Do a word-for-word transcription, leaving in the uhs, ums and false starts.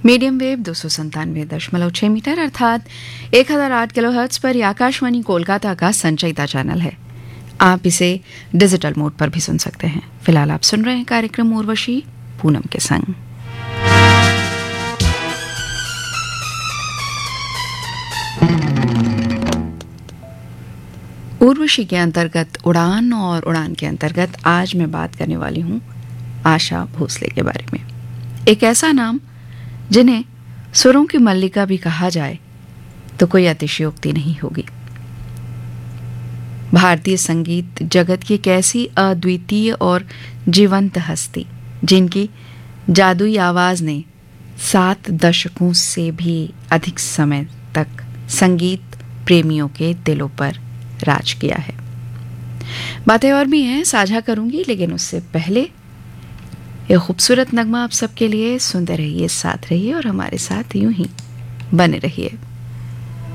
Medium wave दो सौ संतानवे दशमलव छह मीटर अर्थात एक हजार आठ किलो हर्ट्ज पर यह आकाशवाणी कोलकाता का संचयिता चैनल है। आप इसे डिजिटल मोड पर भी सुन सकते हैं। फिलहाल आप सुन रहे हैं कार्यक्रम उर्वशी पूनम के संग। उर्वशी के अंतर्गत उड़ान और उड़ान के अंतर्गत आज मैं बात करने वाली हूँ आशा भोसले के बारे में। एक ऐसा नाम जिन्हें सुरों की मल्लिका भी कहा जाए तो कोई अतिशयोक्ति नहीं होगी। भारतीय संगीत जगत की एक ऐसी अद्वितीय और जीवंत हस्ती जिनकी जादुई आवाज ने सात दशकों से भी अधिक समय तक संगीत प्रेमियों के दिलों पर राज किया है। बातें और भी हैं, साझा करूंगी, लेकिन उससे पहले ये खूबसूरत नगमा आप सबके लिए। सुनते रहिए, साथ रहिए और हमारे साथ यूं ही बने रहिए।